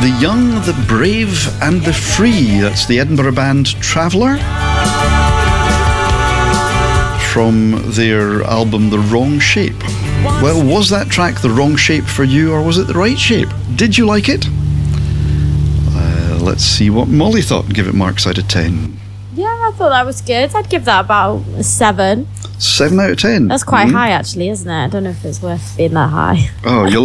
The Young, the Brave and the Free. That's the Edinburgh band Traveller, from their album The Wrong Shape. Well, was that track the wrong shape for you, or was it the right shape? Did you like it? Let's see what Molly thought and give it marks out of 10. Yeah, I thought that was good. I'd give that about a 7. 7 out of 10. That's quite high, actually, isn't it? I don't know if it's worth being that high. Oh, you'll